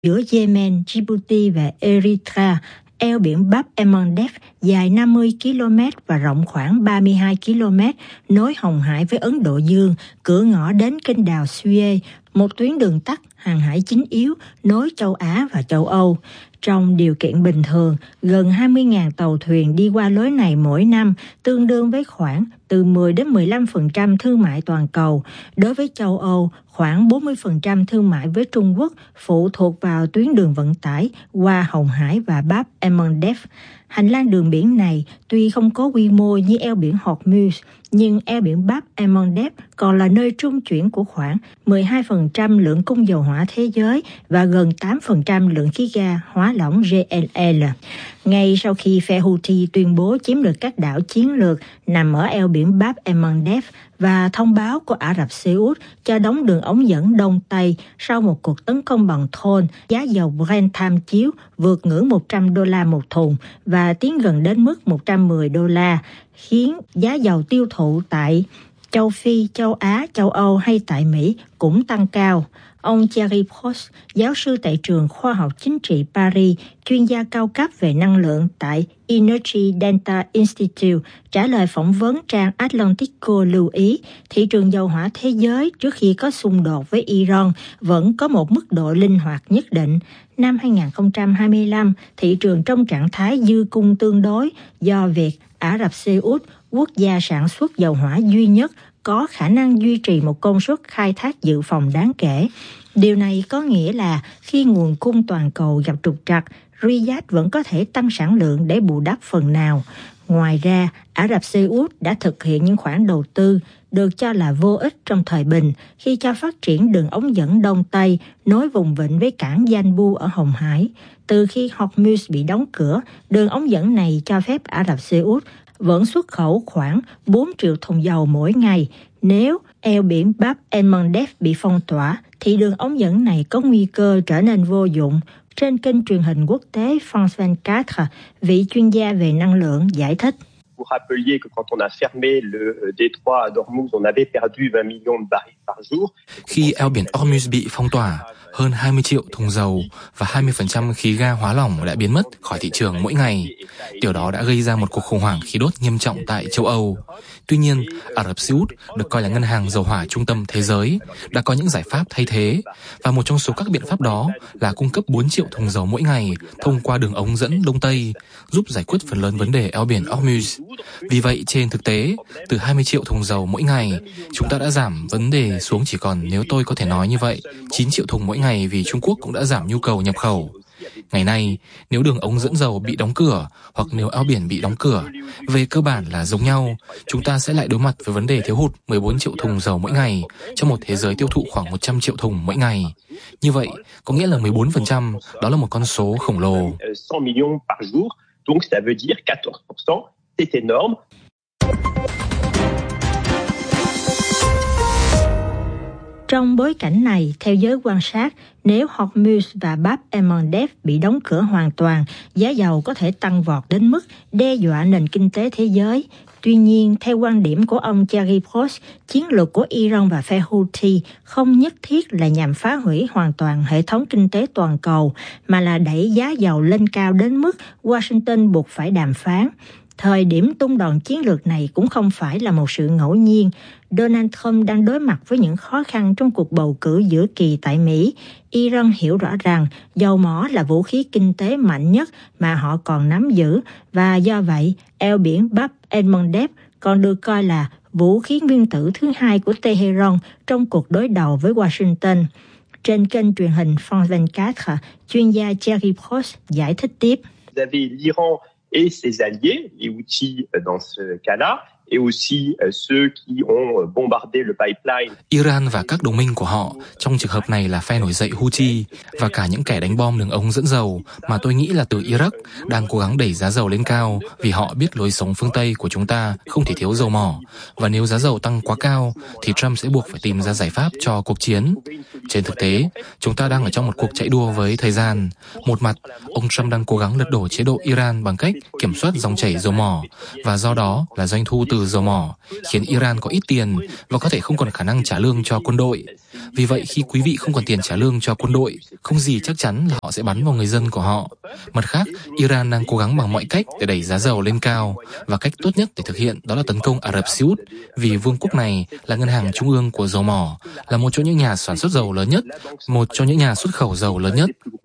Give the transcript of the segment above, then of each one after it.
giữa Yemen, Djibouti và Eritrea. Eo biển Bab el-Mandeb dài 50 km và rộng khoảng 32 km, nối Hồng Hải với Ấn Độ Dương, cửa ngõ đến kênh đào Suez, một tuyến đường tắt hàng hải chính yếu nối châu Á và châu Âu. Trong điều kiện bình thường, gần 20.000 tàu thuyền đi qua lối này mỗi năm, tương đương với khoảng từ 10 đến 15% thương mại toàn cầu. Đối với châu Âu, khoảng 40% thương mại với Trung Quốc phụ thuộc vào tuyến đường vận tải qua Hồng Hải và Bab el-Mandeb. Hành lang đường biển này tuy không có quy mô như eo biển Hormuz, nhưng eo biển Bab el-Mandeb còn là nơi trung chuyển của khoảng 12% lượng cung dầu hỏa thế giới và gần 8% lượng khí ga hóa lỏng GNL. Ngay sau khi phe Houthi tuyên bố chiếm được các đảo chiến lược nằm ở eo biển Bab el-Mandeb và thông báo của Ả Rập Xê Út cho đóng đường ống dẫn Đông Tây sau một cuộc tấn công bằng drone, giá dầu Brent tham chiếu vượt ngưỡng $100 một thùng và tiến gần đến mức $110, khiến giá dầu tiêu thụ tại châu Phi, châu Á, châu Âu hay tại Mỹ cũng tăng cao. Ông Thierry Prost, giáo sư tại trường Khoa học Chính trị Paris, chuyên gia cao cấp về năng lượng tại Energy Data Institute, trả lời phỏng vấn trang Atlantico lưu ý thị trường dầu hỏa thế giới trước khi có xung đột với Iran vẫn có một mức độ linh hoạt nhất định. Năm 2025, thị trường trong trạng thái dư cung tương đối do việc Ả Rập Xê Út, quốc gia sản xuất dầu hỏa duy nhất, có khả năng duy trì một công suất khai thác dự phòng đáng kể. Điều này có nghĩa là khi nguồn cung toàn cầu gặp trục trặc, Riyadh vẫn có thể tăng sản lượng để bù đắp phần nào. Ngoài ra, Ả Rập Xê Út đã thực hiện những khoản đầu tư được cho là vô ích trong thời bình khi cho phát triển đường ống dẫn Đông Tây nối vùng vịnh với cảng Yanbu ở Hồng Hải. Từ khi Hormuz bị đóng cửa, đường ống dẫn này cho phép Ả Rập Xê Út vẫn xuất khẩu khoảng 4 triệu thùng dầu mỗi ngày. Nếu eo biển Bab el-Mandeb bị phong tỏa, thì đường ống dẫn này có nguy cơ trở nên vô dụng. Trên kênh truyền hình quốc tế France 24, vị chuyên gia về năng lượng giải thích. Vous rappeliez que quand on a fermé le détroit d'Ormuz, on avait perdu 20 millions de barils par jour. Khi eo biển Hormuz bị phong tỏa, hơn 20 triệu thùng dầu và 20% khí ga hóa lỏng đã biến mất khỏi thị trường mỗi ngày. Điều đó đã gây ra một cuộc khủng hoảng khí đốt nghiêm trọng tại châu Âu. Tuy nhiên, Ả Rập Xê Út được coi là ngân hàng dầu hỏa trung tâm thế giới, đã có những giải pháp thay thế, và một trong số các biện pháp đó là cung cấp 4 triệu thùng dầu mỗi ngày thông qua đường ống dẫn Đông Tây, giúp giải quyết phần lớn vấn đề eo biển Hormuz. Vì vậy, trên thực tế, từ 20 triệu thùng dầu mỗi ngày, chúng ta đã giảm vấn đề xuống chỉ còn, nếu tôi có thể nói như vậy, 9 triệu thùng mỗi ngày, vì Trung Quốc cũng đã giảm nhu cầu nhập khẩu. Ngày nay, nếu đường ống dẫn dầu bị đóng cửa hoặc nếu eo biển bị đóng cửa, về cơ bản là giống nhau, chúng ta sẽ lại đối mặt với vấn đề thiếu hụt 14 triệu thùng dầu mỗi ngày trong một thế giới tiêu thụ khoảng 100 triệu thùng mỗi ngày. Như vậy, có nghĩa là 14%, đó là một con số khổng lồ. 100 millions par jour, donc ça veut dire 14%, c'est énorme. Trong bối cảnh này, theo giới quan sát, nếu Hormuz và Bab el-Mandeb bị đóng cửa hoàn toàn, giá dầu có thể tăng vọt đến mức đe dọa nền kinh tế thế giới. Tuy nhiên, theo quan điểm của ông Thierry Prost, chiến lược của Iran và phe Houthi không nhất thiết là nhằm phá hủy hoàn toàn hệ thống kinh tế toàn cầu, mà là đẩy giá dầu lên cao đến mức Washington buộc phải đàm phán. Thời điểm tung đòn chiến lược này cũng không phải là một sự ngẫu nhiên. Donald Trump đang đối mặt với những khó khăn trong cuộc bầu cử giữa kỳ tại Mỹ. Iran hiểu rõ rằng dầu mỏ là vũ khí kinh tế mạnh nhất mà họ còn nắm giữ, và do vậy, eo biển Bab el-Mandeb còn được coi là vũ khí nguyên tử thứ hai của Tehran trong cuộc đối đầu với Washington. Trên kênh truyền hình France 24, chuyên gia Thierry Prost giải thích tiếp. Vous avez l'Iran et ses alliés, les Houthis dans ce cas-là, et aussi ceux qui ont bombardé le pipeline. Iran và các đồng minh của họ, trong trường hợp này là phe nổi dậy Houthi, và cả những kẻ đánh bom đường ống dẫn dầu mà tôi nghĩ là từ Iraq, đang cố gắng đẩy giá dầu lên cao vì họ biết lối sống phương Tây của chúng ta không thể thiếu dầu mỏ, và nếu giá dầu tăng quá cao thì Trump sẽ buộc phải tìm ra giải pháp cho cuộc chiến. Trên thực tế, chúng ta đang ở trong một cuộc chạy đua với thời gian. Một mặt, ông Trump đang cố gắng lật đổ chế độ Iran bằng cách kiểm soát dòng chảy dầu mỏ, và do đó là doanh thu từ từ dầu mỏ, khiến Iran có ít tiền và có thể không còn khả năng trả lương cho quân đội. Vì vậy, khi quý vị không còn tiền trả lương cho quân đội, không gì chắc chắn là họ sẽ bắn vào người dân của họ. Mặt khác, Iran đang cố gắng bằng mọi cách để đẩy giá dầu lên cao, và cách tốt nhất để thực hiện đó là tấn công Ả Rập Xê Út, vì vương quốc này là ngân hàng trung ương của dầu mỏ, là một trong những nhà sản xuất dầu lớn nhất, một trong những nhà xuất khẩu dầu lớn nhất.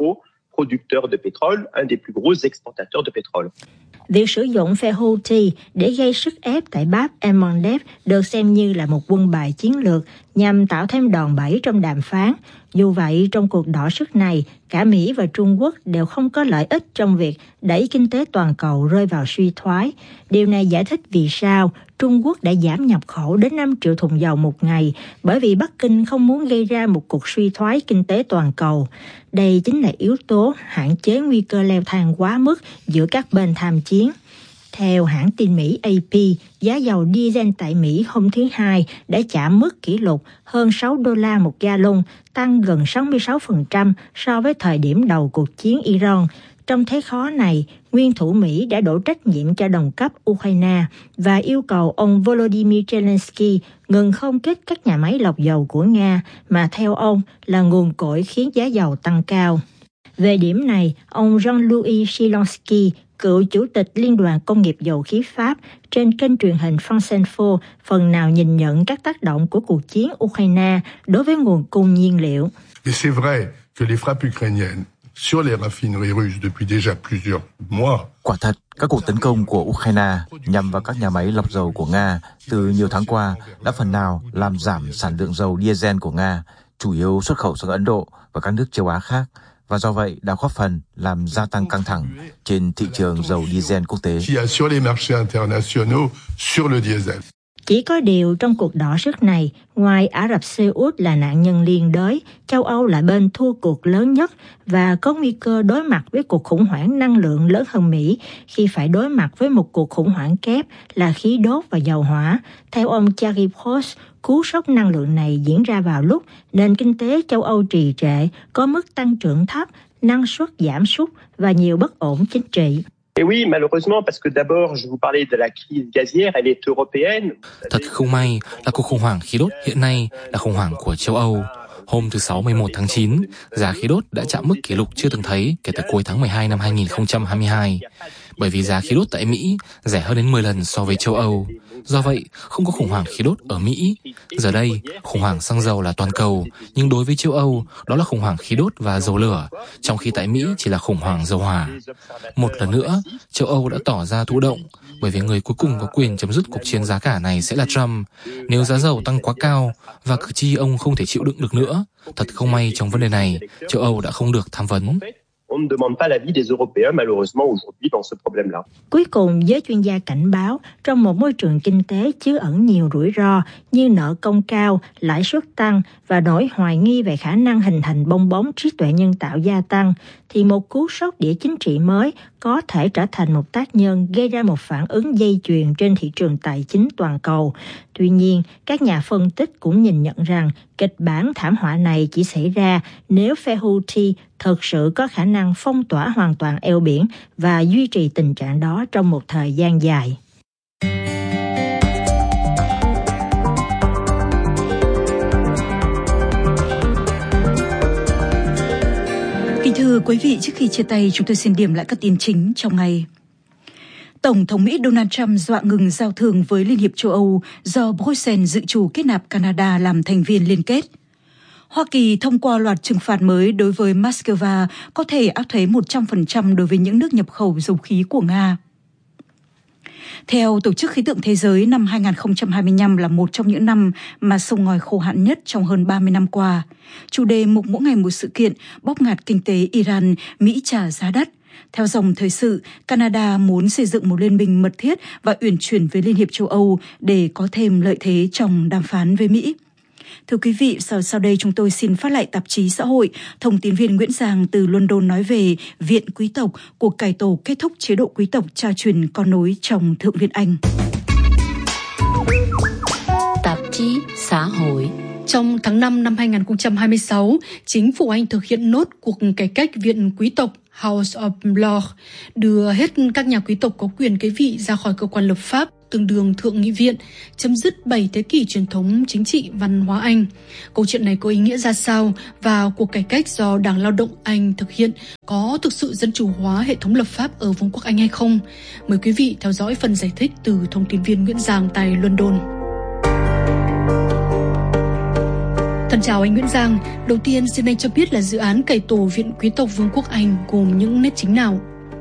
Việc sử dụng phe Houthi để gây sức ép tại Bab el-Mandeb được xem như là một quân bài chiến lược nhằm tạo thêm đòn bẩy trong đàm phán. Dù vậy, trong cuộc đọ sức này, cả Mỹ và Trung Quốc đều không có lợi ích trong việc đẩy kinh tế toàn cầu rơi vào suy thoái. Điều này giải thích vì sao Trung Quốc đã giảm nhập khẩu đến 5 triệu thùng dầu một ngày, bởi vì Bắc Kinh không muốn gây ra một cuộc suy thoái kinh tế toàn cầu. Đây chính là yếu tố hạn chế nguy cơ leo thang quá mức giữa các bên tham chiến. Theo hãng tin Mỹ AP, giá dầu diesel tại Mỹ hôm thứ Hai đã chạm mức kỷ lục hơn $6 một gallon, tăng gần 66% so với thời điểm đầu cuộc chiến Iran. Trong thế khó này, nguyên thủ Mỹ đã đổ trách nhiệm cho đồng cấp Ukraine và yêu cầu ông Volodymyr Zelensky ngừng không kích các nhà máy lọc dầu của Nga, mà theo ông là nguồn cội khiến giá dầu tăng cao. Về điểm này, ông Jean-Louis Silonsky, cựu chủ tịch Liên đoàn Công nghiệp Dầu khí Pháp, trên kênh truyền hình France Info phần nào nhìn nhận các tác động của cuộc chiến Ukraine đối với nguồn cung nhiên liệu. C'est vrai que les frappes ukrainiennes sur les raffineries russes depuis déjà plusieurs mois. Quả thật, các cuộc tấn công của Ukraine nhằm vào các nhà máy lọc dầu của Nga từ nhiều tháng qua đã phần nào làm giảm sản lượng dầu diesel của Nga, chủ yếu xuất khẩu sang Ấn Độ và các nước châu Á khác, và do vậy đã góp phần làm gia tăng căng thẳng trên thị trường dầu diesel quốc tế. Chỉ có điều trong cuộc đọ sức này, ngoài Ả Rập Xê Út là nạn nhân liên đới, châu Âu là bên thua cuộc lớn nhất và có nguy cơ đối mặt với cuộc khủng hoảng năng lượng lớn hơn Mỹ khi phải đối mặt với một cuộc khủng hoảng kép là khí đốt và dầu hỏa. Theo ông Thierry Post, cú sốc năng lượng này diễn ra vào lúc nền kinh tế châu Âu trì trệ, có mức tăng trưởng thấp, năng suất giảm sút và nhiều bất ổn chính trị. Thật không may là cuộc khủng hoảng khí đốt hiện nay là khủng hoảng của châu Âu. Hôm thứ Sáu 11 tháng 9, giá khí đốt đã chạm mức kỷ lục chưa từng thấy kể từ cuối tháng 12 năm 2022. Bởi vì giá khí đốt tại Mỹ rẻ hơn đến 10 lần so với châu Âu. Do vậy, không có khủng hoảng khí đốt ở Mỹ. Giờ đây, khủng hoảng xăng dầu là toàn cầu, nhưng đối với châu Âu, đó là khủng hoảng khí đốt và dầu lửa, trong khi tại Mỹ chỉ là khủng hoảng dầu hỏa. Một lần nữa, châu Âu đã tỏ ra thụ động, bởi vì người cuối cùng có quyền chấm dứt cuộc chiến giá cả này sẽ là Trump. Nếu giá dầu tăng quá cao và cử tri ông không thể chịu đựng được nữa, thật không may trong vấn đề này, châu Âu đã không được tham vấn. On ne demande pas l'avis des Européens, malheureusement, aujourd'hui, dans ce problème-là. Cuối cùng, giới chuyên gia cảnh báo, trong một môi trường kinh tế chứa ẩn nhiều rủi ro như nợ công cao, lãi suất tăng và nỗi hoài nghi về khả năng hình thành bong bóng trí tuệ nhân tạo gia tăng, thì một cú sốc địa chính trị mới có thể trở thành một tác nhân gây ra một phản ứng dây chuyền trên thị trường tài chính toàn cầu. Tuy nhiên, các nhà phân tích cũng nhìn nhận rằng kịch bản thảm họa này chỉ xảy ra nếu phe Houthi thực sự có khả năng phong tỏa hoàn toàn eo biển và duy trì tình trạng đó trong một thời gian dài. Kính thưa quý vị, trước khi chia tay, chúng tôi xin điểm lại các tin chính trong ngày. Tổng thống Mỹ Donald Trump dọa ngừng giao thương với Liên hiệp châu Âu do Bruxelles dự trù kết nạp Canada làm thành viên liên kết. Hoa Kỳ thông qua loạt trừng phạt mới đối với Moscow có thể áp thuế 100% đối với những nước nhập khẩu dầu khí của Nga. Theo Tổ chức Khí tượng Thế giới, năm 2025 là một trong những năm mà sông ngòi khô hạn nhất trong hơn 30 năm qua. Chủ đề mục mỗi ngày một sự kiện bóp nghẹt kinh tế Iran, Mỹ trả giá đắt. Theo dòng thời sự, Canada muốn xây dựng một liên minh mật thiết và uyển chuyển với Liên hiệp châu Âu để có thêm lợi thế trong đàm phán với Mỹ. Thưa quý vị, sau đây chúng tôi xin phát lại tạp chí xã hội. Thông tín viên Nguyễn Giang từ London nói về Viện Quý tộc, cuộc cải tổ kết thúc chế độ quý tộc cha truyền con nối trong Thượng viện Anh. Tạp chí xã hội. Trong tháng 5 năm 2026, chính phủ Anh thực hiện nốt cuộc cải cách Viện Quý tộc House of Lords, đưa hết các nhà quý tộc có quyền kế vị ra khỏi cơ quan lập pháp, tương đương Thượng nghị viện, chấm dứt 7 thế kỷ truyền thống chính trị văn hóa Anh. Câu chuyện này có ý nghĩa ra sao và cuộc cải cách do Đảng Lao động Anh thực hiện có thực sự dân chủ hóa hệ thống lập pháp ở Vương quốc Anh hay không? Mời quý vị theo dõi phần giải thích từ thông tin viên Nguyễn Giang tại London. Thân chào anh Nguyễn Giang. Đầu tiên xin anh cho biết là dự án cải tổ Viện Quý tộc Vương quốc Anh gồm những nét chính nào?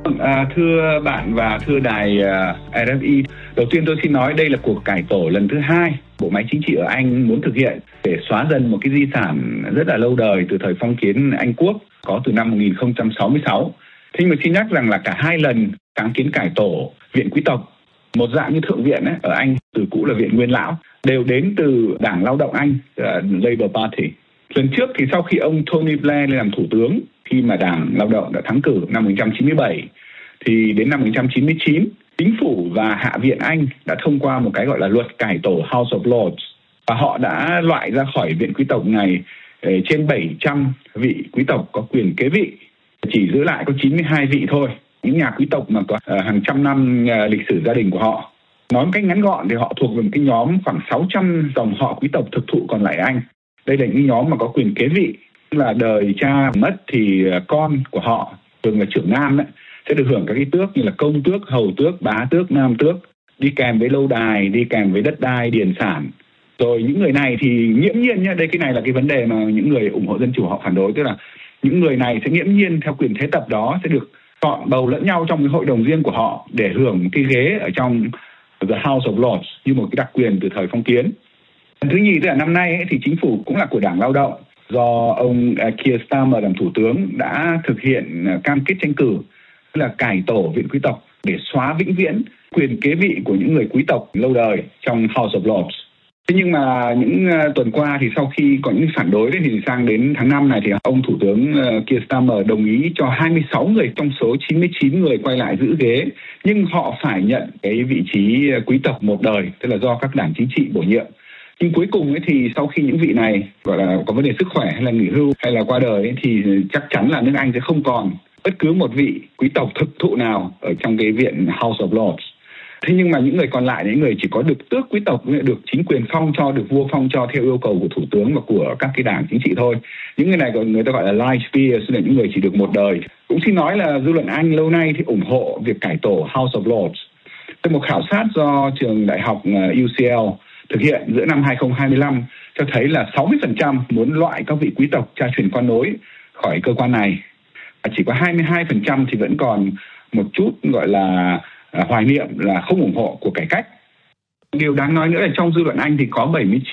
Thưa bạn và thưa đài RFI, đầu tiên tôi xin nói đây là cuộc cải tổ lần thứ 2 bộ máy chính trị ở Anh muốn thực hiện để xóa dần một cái di sản rất là lâu đời từ thời phong kiến Anh Quốc có từ năm 1066. Thế nhưng mà xin nhắc rằng là cả hai lần sáng kiến cải tổ Viện Quý tộc, một dạng như Thượng viện ở Anh, từ cũ là Viện Nguyên Lão, đều đến từ Đảng Lao động Anh, Labour Party. Lần trước thì sau khi ông Tony Blair lên làm thủ tướng, khi mà Đảng Lao động đã thắng cử năm 1997, thì đến năm 1999, chính phủ và Hạ viện Anh đã thông qua một cái gọi là luật cải tổ House of Lords, và họ đã loại ra khỏi Viện Quý tộc này trên 700 vị quý tộc có quyền kế vị, chỉ giữ lại có 92 vị thôi. Những nhà quý tộc mà có hàng trăm năm lịch sử gia đình của họ. Nói một cách ngắn gọn thì họ thuộc về một cái nhóm khoảng 600 dòng họ quý tộc thực thụ còn lại Anh. Đây là những nhóm mà có quyền kế vị, là đời cha mất thì con của họ, thường là trưởng nam đấy, sẽ được hưởng các cái tước như là công tước, hầu tước, bá tước, nam tước, đi kèm với lâu đài, đi kèm với đất đai, điền sản. Rồi những người này thì nghiễm nhiên nhé, đây cái này là cái vấn đề mà những người ủng hộ dân chủ họ phản đối, tức là những người này sẽ nghiễm nhiên theo quyền thế tập đó sẽ được chọn bầu lẫn nhau trong cái hội đồng riêng của họ để hưởng cái ghế ở trong The House of Lords như một cái đặc quyền từ thời phong kiến. Thứ nhì, tức là năm nay thì chính phủ cũng là của Đảng Lao động, do ông Keir Starmer làm thủ tướng đã thực hiện cam kết tranh cử, tức là cải tổ Viện Quý tộc để xóa vĩnh viễn quyền kế vị của những người quý tộc lâu đời trong House of Lords. Thế nhưng mà những tuần qua thì sau khi có những phản đối thì sang đến tháng 5 này thì ông Thủ tướng Keir Starmer đồng ý cho 26 người trong số 99 người quay lại giữ ghế, nhưng họ phải nhận cái vị trí quý tộc một đời, tức là do các đảng chính trị bổ nhiệm. Nhưng cuối cùng ấy thì sau khi những vị này gọi là có vấn đề sức khỏe hay là nghỉ hưu hay là qua đời ấy, thì chắc chắn là nước Anh sẽ không còn bất cứ một vị quý tộc thực thụ nào ở trong cái viện House of Lords. Thế nhưng mà những người còn lại, những người chỉ có được tước quý tộc, được chính quyền phong cho, được vua phong cho theo yêu cầu của thủ tướng và của các cái đảng chính trị thôi. Những người này người ta gọi là life peers, là những người chỉ được một đời. Cũng xin nói là dư luận Anh lâu nay thì ủng hộ việc cải tổ House of Lords. Từ một khảo sát do trường đại học UCL thực hiện giữa năm 2025 cho thấy là 60% muốn loại các vị quý tộc cha truyền con nối khỏi cơ quan này. Chỉ có 22% thì vẫn còn một chút gọi là hoài niệm là không ủng hộ cuộc cải cách. Điều đáng nói nữa là trong dư luận Anh thì có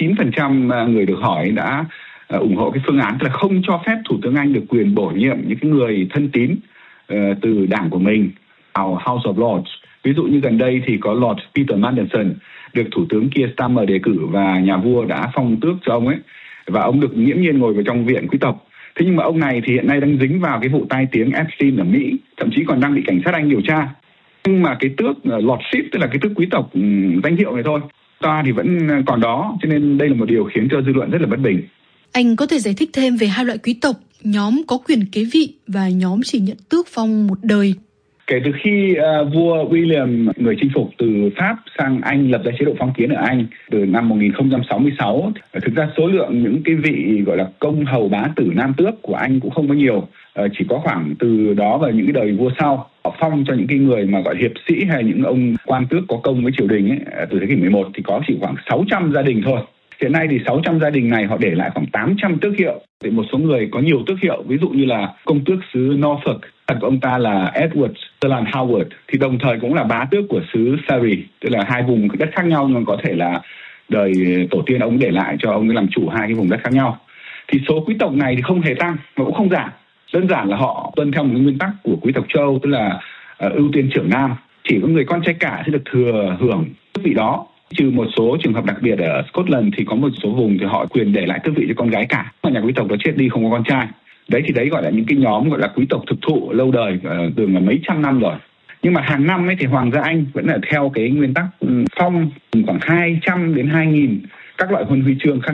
79% người được hỏi đã ủng hộ cái phương án là không cho phép Thủ tướng Anh được quyền bổ nhiệm những cái người thân tín từ đảng của mình vào House of Lords. Ví dụ như gần đây thì có Lord Peter Mandelson được Thủ tướng Keir Starmer đề cử và nhà vua đã phong tước cho ông ấy, và ông được nghiễm nhiên ngồi vào trong viện quý tộc. Thế nhưng mà ông này thì hiện nay đang dính vào cái vụ tai tiếng Epstein ở Mỹ, thậm chí còn đang bị cảnh sát Anh điều tra. Nhưng mà cái tước Lordship, tức là cái tước quý tộc danh hiệu này thôi, ta thì vẫn còn đó, cho nên đây là một điều khiến cho dư luận rất là bất bình. Anh có thể giải thích thêm về hai loại quý tộc, nhóm có quyền kế vị và nhóm chỉ nhận tước phong một đời? Kể từ khi vua William, người chinh phục từ Pháp sang Anh, lập ra chế độ phong kiến ở Anh từ năm 1066, thực ra số lượng những cái vị gọi là công hầu bá tử nam tước của Anh cũng không có nhiều. Chỉ có khoảng từ đó và những cái đời vua sau, họ phong cho những cái người mà gọi hiệp sĩ hay những ông quan tước có công với triều đình ấy, từ thế kỷ 11 thì có chỉ khoảng 600 gia đình thôi. Hiện nay thì 600 gia đình này họ để lại khoảng 800 tước hiệu. Thì một số người có nhiều tước hiệu, ví dụ như là công tước xứ Norfolk, của ông ta là Edward Sutherland Howard, thì đồng thời cũng là bá tước của xứ Surrey, tức là hai vùng đất khác nhau nhưng có thể là đời tổ tiên ông để lại cho ông làm chủ hai cái vùng đất khác nhau. Thì số quý tộc này thì không hề tăng mà cũng không giảm. Đơn giản là họ tuân theo một nguyên tắc của quý tộc châu, tức là ưu tiên trưởng nam. Chỉ có người con trai cả sẽ được thừa hưởng tước vị đó. Trừ một số trường hợp đặc biệt ở Scotland thì có một số vùng thì họ quyền để lại tước vị cho con gái cả. Mà nhà quý tộc đó chết đi không có con trai. Đấy thì đấy gọi là những cái nhóm gọi là quý tộc thực thụ lâu đời, từng là mấy trăm năm rồi. Nhưng mà hàng năm ấy thì Hoàng gia Anh vẫn là theo cái nguyên tắc phong khoảng 200 đến 2.000 các loại huân huy chương khác nhau.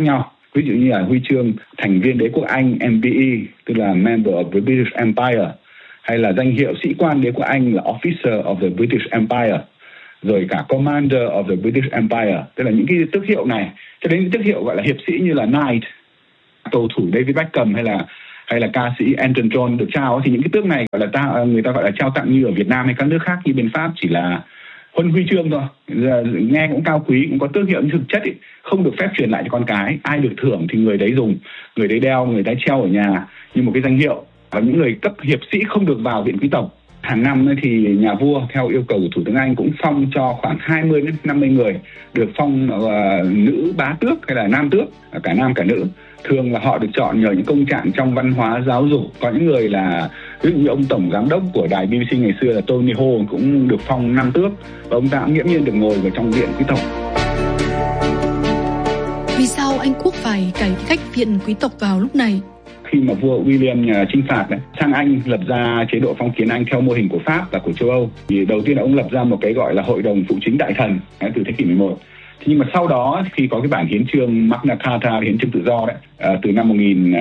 Ví dụ như là huy chương thành viên đế quốc Anh MBE, tức là Member of the British Empire, hay là danh hiệu sĩ quan đế quốc Anh là Officer of the British Empire, rồi cả Commander of the British Empire, tức là những cái tước hiệu này, cho đến những tước hiệu gọi là hiệp sĩ như là Knight, cầu thủ David Beckham hay là ca sĩ Elton John được trao, thì những cái tước này gọi là người ta gọi là trao tặng như ở Việt Nam hay các nước khác, như bên Pháp chỉ là huân huy chương thôi, nghe cũng cao quý, cũng có tước hiệu, nhưng thực chất không được phép truyền lại cho con cái. Ai được thưởng thì người đấy dùng, người đấy đeo, người đấy treo ở nhà như một cái danh hiệu. Và những người cấp hiệp sĩ không được vào viện quý tộc. Hàng năm thì nhà vua theo yêu cầu của Thủ tướng Anh cũng phong cho khoảng 20 đến 50 người được phong nữ bá tước hay là nam tước, cả nam cả nữ. Thường là họ được chọn nhờ những công trạng trong văn hóa, giáo dục. Có những người là ví dụ như ông tổng giám đốc của đài BBC ngày xưa là Tony Hall cũng được phong nam tước, và ông ta cũng nghiễm nhiên được ngồi vào trong viện quý tộc. Vì sao Anh quốc phải cải cách viện quý tộc vào lúc này? Khi mà vua William chinh phạt sang Anh, lập ra chế độ phong kiến Anh theo mô hình của Pháp và của châu Âu, thì đầu tiên là ông lập ra một cái gọi là hội đồng phụ chính đại thần từ thế kỷ 11. Thế nhưng mà sau đó khi có cái bản hiến chương Magna Carta, hiến chương tự do từ năm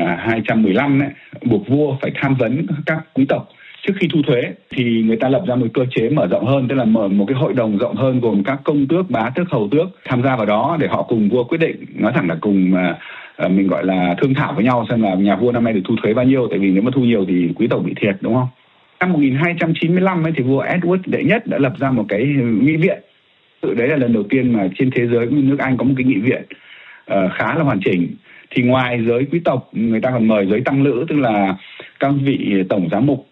1215 buộc vua phải tham vấn các quý tộc trước khi thu thuế, thì người ta lập ra một cơ chế mở rộng hơn, tức là mở một cái hội đồng rộng hơn gồm các công tước, bá tước, hầu tước tham gia vào đó để họ cùng vua quyết định, nói thẳng là cùng mình gọi là thương thảo với nhau xem là nhà vua năm nay được thu thuế bao nhiêu, tại vì nếu mà thu nhiều thì quý tộc bị thiệt, đúng không? Năm 1295 thì vua Edward đệ nhất đã lập ra một cái nghị viện. Tự đấy là lần đầu tiên mà trên thế giới nước Anh có một cái nghị viện khá là hoàn chỉnh. Thì ngoài giới quý tộc, người ta còn mời giới tăng lữ, tức là các vị tổng giám mục,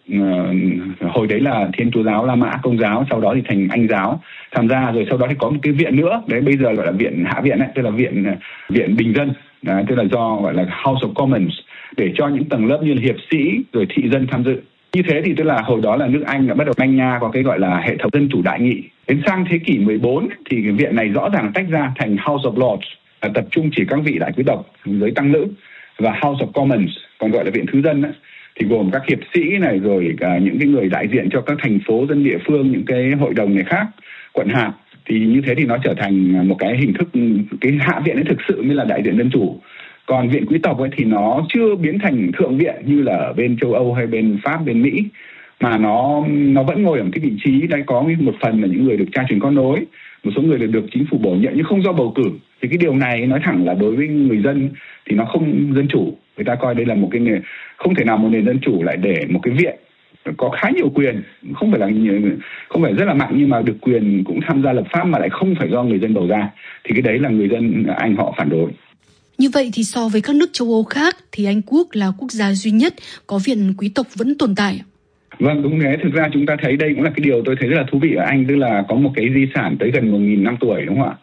hồi đấy là Thiên Chúa giáo, La Mã, Công giáo, sau đó thì thành Anh giáo tham gia, rồi sau đó thì có một cái viện nữa, đấy bây giờ gọi là viện hạ viện tức là viện bình dân, đấy, tức là do gọi là House of Commons, để cho những tầng lớp như là hiệp sĩ rồi thị dân tham dự. Như thế thì tức là hồi đó là nước Anh đã bắt đầu manh nha có cái gọi là hệ thống dân chủ đại nghị. Đến sang thế kỷ 14 thì cái viện này rõ ràng tách ra thành House of Lords, tập trung chỉ các vị đại quý tộc, giới tăng lữ, và House of Commons, còn gọi là viện thứ dân thì gồm các hiệp sĩ này, rồi cả những cái người đại diện cho các thành phố, dân địa phương, những cái hội đồng này khác, quận hạt. Thì như thế thì nó trở thành một cái hình thức, cái hạ viện ấy thực sự mới là đại diện dân chủ. Còn viện quý tộc thì nó chưa biến thành thượng viện như là ở bên châu Âu hay bên Pháp, bên Mỹ, mà nó vẫn ngồi ở cái vị trí đấy, có một phần là những người được cha truyền con nối, một số người được chính phủ bổ nhiệm nhưng không do bầu cử. Thì cái điều này nói thẳng là đối với người dân thì nó không dân chủ. Người ta coi đây là một cái nền, không thể nào một nền dân chủ lại để một cái viện có khá nhiều quyền, không phải rất là mạnh nhưng mà được quyền cũng tham gia lập pháp mà lại không phải do người dân bầu ra. Thì cái đấy là người dân Anh họ phản đối. Như vậy thì so với các nước châu Âu khác thì Anh quốc là quốc gia duy nhất có viện quý tộc vẫn tồn tại. Vâng, đúng thế. Thực ra chúng ta thấy đây cũng là cái điều tôi thấy rất là thú vị ở Anh, tức là có một cái di sản tới gần 1.000 năm tuổi, đúng không ạ?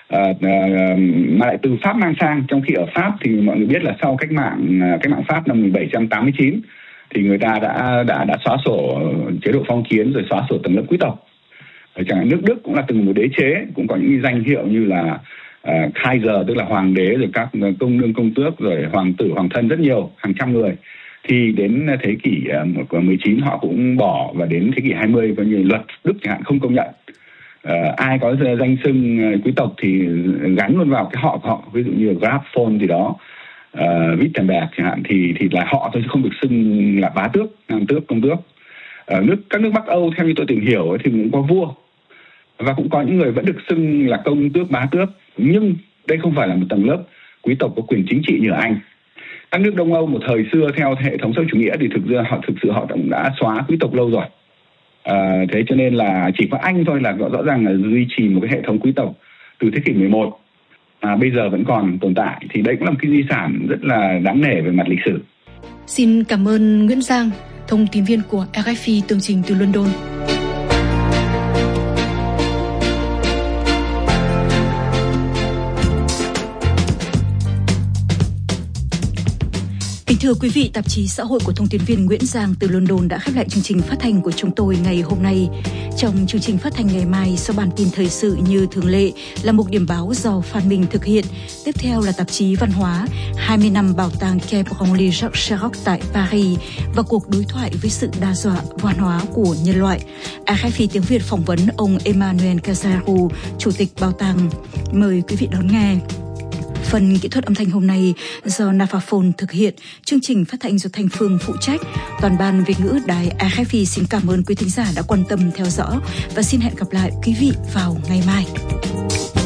Mà lại từ Pháp mang sang, trong khi ở Pháp thì mọi người biết là sau cách mạng Pháp năm 1789 thì người ta đã xóa sổ chế độ phong kiến, rồi xóa sổ tầng lớp quý tộc. Chẳng hạn nước Đức cũng là từng một đế chế, cũng có những danh hiệu như là Kaiser, tức là hoàng đế, rồi các công nương công tước, rồi hoàng tử hoàng thân, rất nhiều, hàng trăm người. Thì đến thế kỷ 19 họ cũng bỏ, và đến thế kỷ 20 coi như luật Đức chẳng hạn không công nhận. Ai có danh xưng quý tộc thì gắn luôn vào cái họ của họ, ví dụ như Graf von gì đó, Wittenberg chẳng hạn, thì là họ thôi chứ không được xưng là bá tước, nam tước, công tước. Các nước Bắc Âu theo như tôi tìm hiểu thì cũng có vua, và cũng có những người vẫn được xưng là công tước, bá tước, nhưng đây không phải là một tầng lớp quý tộc có quyền chính trị như ở Anh. Các nước Đông Âu một thời xưa theo hệ thống xã hội chủ nghĩa thì thực sự họ cũng đã xóa quý tộc lâu rồi. Thế cho nên là chỉ có Anh thôi là rõ ràng là duy trì một cái hệ thống quý tộc từ thế kỷ 11 bây giờ vẫn còn tồn tại. Thì đây cũng là một cái di sản rất là đáng nể về mặt lịch sử. Xin cảm ơn Nguyễn Giang, thông tin viên của RFI tường trình từ London. Kính thưa quý vị, tạp chí Xã hội của thông tin viên Nguyễn Giang từ London đã khép lại chương trình phát thanh của chúng tôi ngày hôm nay. Trong chương trình phát thanh ngày mai, sau bản tin thời sự như thường lệ là một điểm báo do Phan Minh thực hiện. Tiếp theo là tạp chí văn hóa 20 năm bảo tàng Quai Branly-Jacques Chirac tại Paris và cuộc đối thoại với sự đa dạng văn hóa của nhân loại. RFI tiếng Việt phỏng vấn ông Emmanuel Cazaru, chủ tịch bảo tàng. Mời quý vị đón nghe. Phần kỹ thuật âm thanh hôm nay do Nafaphone thực hiện, chương trình phát thanh do Thanh Phương phụ trách. Toàn ban Việt ngữ Đài RFI xin cảm ơn quý thính giả đã quan tâm theo dõi và xin hẹn gặp lại quý vị vào ngày mai.